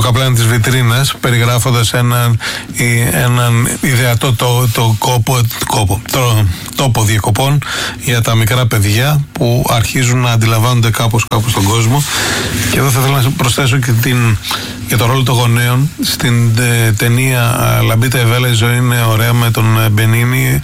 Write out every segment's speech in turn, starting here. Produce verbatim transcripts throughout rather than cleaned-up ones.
καπλάνι της βιτρίνας, περιγράφοντας έναν, έναν ιδεατό το, το κόπο, κόπο, το, τόπο διακοπών για τα μικρά παιδιά που αρχίζουν να αντιλαμβάνονται κάπως κάπως τον κόσμο. Και εδώ θα ήθελα να προσθέσω και την, για το ρόλο των γονέων στην ε, ταινία Λαμπίτα Εβέλα, η ζωή είναι ωραία, με τον Μπενίνι,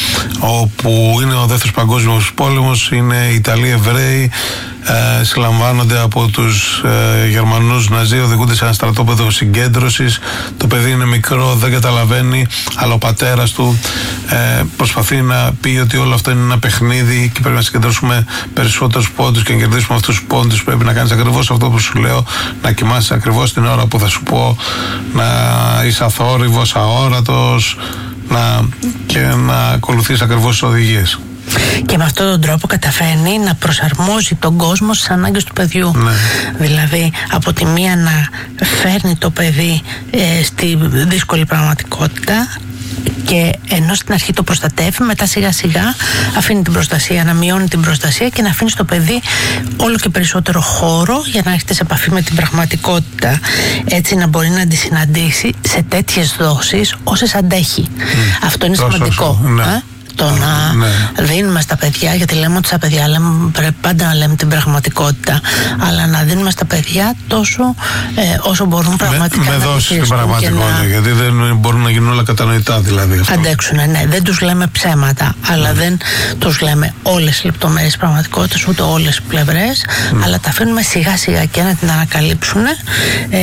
όπου είναι ο δεύτερος παγκόσμιος πόλεμος, είναι οι Ιταλοί Εβραίοι, ε, συλλαμβάνονται από τους ε, Γερμανούς Ναζί, οδηγούνται σε ένα στρατόπεδο συγκέντρωσης. Το παιδί είναι μικρό, δεν καταλαβαίνει, αλλά ο πατέρας του ε, προσπαθεί να πει ότι όλο αυτό είναι ένα παιχνίδι και πρέπει να συγκεντρώσουμε περισσότερους πόντους και να κερδίσουμε αυτούς τους πόντους. Πρέπει να κάνεις ακριβώς αυτό που σου λέω, να κοιμάσαι ακριβώς την ώρα που θα σου πω, να είσαι αθόρυβος, αόρατος, να, και να ακολουθείς ακριβώς τις οδηγίες. Και με αυτόν τον τρόπο καταφέρνει να προσαρμόζει τον κόσμο στις ανάγκες του παιδιού. Ναι. Δηλαδή, από τη μία να φέρνει το παιδί ε, στη δύσκολη πραγματικότητα, και ενώ στην αρχή το προστατεύει, μετά σιγά σιγά αφήνει την προστασία, να μειώνει την προστασία και να αφήνει στο παιδί όλο και περισσότερο χώρο για να έρχεται σε επαφή με την πραγματικότητα, έτσι να μπορεί να τη συναντήσει σε τέτοιες δόσεις όσες αντέχει. Mm. Αυτό είναι τόσο, σημαντικό. Ναι. Ε? Το να ναι. δίνουμε στα παιδιά, γιατί λέμε ότι στα παιδιά λέμε, πρέπει πάντα να λέμε την πραγματικότητα, αλλά να δίνουμε στα παιδιά τόσο ε, όσο μπορούν πραγματικά με, να δώσει την πραγματικότητα, να... γιατί δεν μπορούν να γίνουν όλα κατανοητά, δηλαδή αυτό. Αντέξουν, ναι, δεν τους λέμε ψέματα, αλλά mm. δεν τους λέμε όλες τις λεπτομέρειες πραγματικότητας, ούτε όλες τις πλευρές, mm. αλλά τα αφήνουμε σιγά σιγά και να την ανακαλύψουν, ε,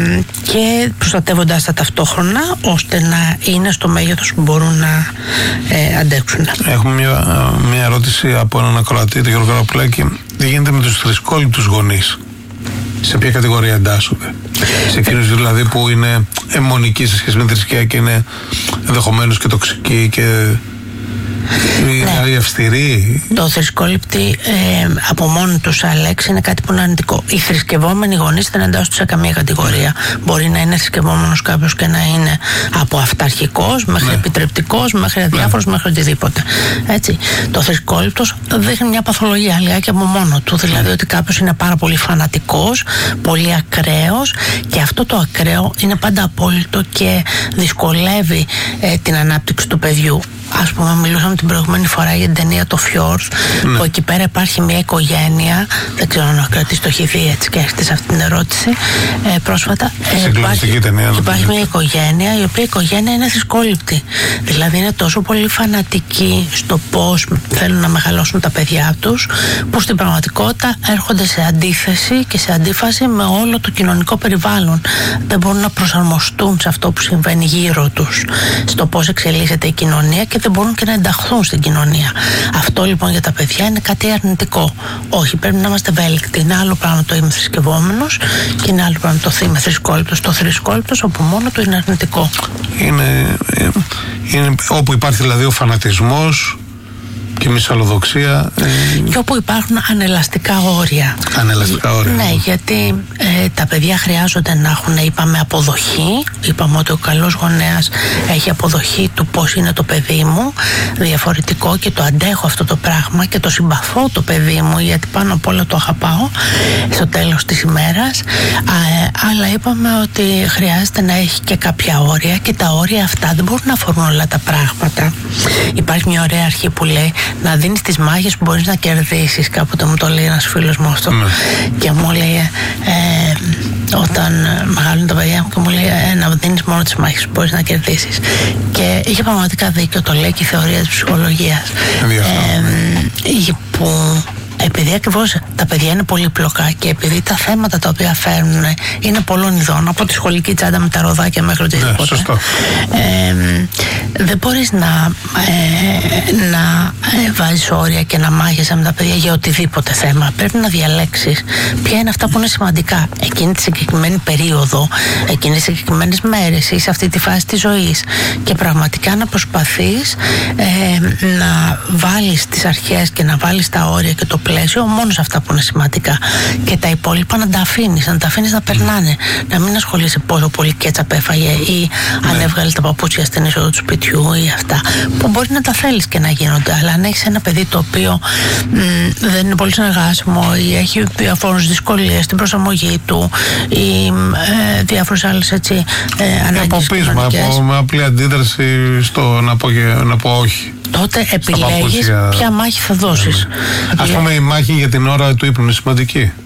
και προστατεύοντας τα ταυτόχρονα, ώστε να είναι στο μέγεθος που μπορούν να ε, αντέξουν. Έχουμε μια, μια ερώτηση από έναν ακροατή, τον Γιώργο Ραπλάκη. Τι γίνεται με τους θρησκόληπτους γονείς? Σε ποια κατηγορία εντάσσονται? Σε εκείνους δηλαδή που είναι αιμονικοί σε σχέση με τη θρησκεία και είναι ενδεχομένως και τοξικοί και ναι. αυστηροί. Το θρησκόληπτη ε, από μόνο τους, Αλέξη, είναι κάτι που είναι αρνητικό. Οι θρησκευόμενοι γονείς δεν εντάσσονται σε καμία κατηγορία. Μπορεί να είναι θρησκευόμενος κάποιος και να είναι από αυταρχικός μέχρι ναι. επιτρεπτικός, μέχρι αδιάφορος, ναι. μέχρι οτιδήποτε. Έτσι. Το θρησκόληπτος δείχνει μια παθολογία λιγάκι από μόνο του. Δηλαδή ότι κάποιος είναι πάρα πολύ φανατικός, πολύ ακραίος, και αυτό το ακραίο είναι πάντα απόλυτο και δυσκολεύει ε, την ανάπτυξη του παιδιού. Ας πούμε, μιλούσαμε την προηγούμενη φορά για την ταινία το Fjord, ναι. που εκεί πέρα υπάρχει μια οικογένεια, δεν ξέρω αν κρατήσει το έχει δει έτσι και έρχεται σε αυτή την ερώτηση ε, πρόσφατα. Ε, υπάρχει ταινία, υπάρχει μια οικογένεια, η οποία οικογένεια είναι θρησκόληπτη. Δηλαδή είναι τόσο πολύ φανατική στο πώς θέλουν να μεγαλώσουν τα παιδιά τους, που στην πραγματικότητα έρχονται σε αντίθεση και σε αντίφαση με όλο το κοινωνικό περιβάλλον. Δεν μπορούν να προσαρμοστούν σε αυτό που συμβαίνει γύρω τους, στο πώς εξελίσσεται η κοινωνία, και δεν μπορούν και να ενταχθούν στην κοινωνία. Αυτό λοιπόν για τα παιδιά είναι κάτι αρνητικό. Όχι, πρέπει να είμαστε ευέλικτοι. Είναι άλλο πράγμα το είμαι θρησκευόμενος και είναι άλλο πράγμα το είμαι θρησκόληπτος. Το θρησκόληπτος όπου μόνο του είναι αρνητικό. Είναι, είναι όπου υπάρχει δηλαδή ο φανατισμός και μυσαλλοδοξία. Ε... Και όπου υπάρχουν ανελαστικά όρια. Ανελαστικά όρια. Ναι, γιατί ε, τα παιδιά χρειάζονται να έχουν, είπαμε, αποδοχή. Είπαμε ότι ο καλός γονέας έχει αποδοχή του πώς είναι το παιδί μου, διαφορετικό, και το αντέχω αυτό το πράγμα και το συμπαθώ το παιδί μου, γιατί πάνω απ' όλα το αγαπάω στο τέλος της ημέρας. Α, ε, αλλά είπαμε ότι χρειάζεται να έχει και κάποια όρια, και τα όρια αυτά δεν μπορούν να αφορούν όλα τα πράγματα. Υπάρχει μια ωραία αρχή που λέει να δίνεις τις μάχες που μπορείς να κερδίσεις. Κάποτε μου το λέει ένας φίλος μου αυτό. Ναι. Και μου λέει ε, όταν μεγαλώνουν τα παιδιά μου, και μου λέει ε, να δίνεις μόνο τις μάχες που μπορείς να κερδίσεις. Και είχε πραγματικά δίκιο, το λέει και η θεωρία της ψυχολογίας. Ε, που επειδή ακριβώς τα παιδιά είναι πολύπλοκα και επειδή τα θέματα τα οποία φέρνουν είναι πολλών ειδών, από τη σχολική τσάντα με τα ροδάκια μέχρι οτιδήποτε, ναι, ε, δεν μπορείς να, ε, να ε, βάζεις όρια και να μάχεσαι με τα παιδιά για οτιδήποτε θέμα. Πρέπει να διαλέξεις ποια είναι αυτά που είναι σημαντικά εκείνη τη συγκεκριμένη περίοδο, εκείνες τις συγκεκριμένες μέρες ή σε αυτή τη φάση της ζωής, και πραγματικά να προσπαθείς ε, να βάλεις τις αρχές και να βάλεις τα όρια και το πλαίσιο πλαίσιο, μόνο σε αυτά που είναι σημαντικά. Και τα υπόλοιπα να τα αφήνεις, να τα αφήνεις να περνάνε. Να μην ασχολείσαι πόσο πολύ κέτσαπ έφαγε ή ναι. αν έβγαλε τα παπούτσια στην είσοδο του σπιτιού ή αυτά. Που μπορεί να τα θέλεις και να γίνονται, αλλά αν έχεις ένα παιδί το οποίο μ, δεν είναι πολύ συνεργάσιμο ή έχει διάφορες δυσκολίες στην προσαρμογή του ή ε, διάφορες άλλες έτσι ε, ανάγκες. Από πείσμα, από απλή αντίδραση στο να πω, να πω όχι. Τότε επιλέγεις ποια μάχη θα δώσεις. Ας πούμε η μάχη για την ώρα του ύπνου είναι σημαντική.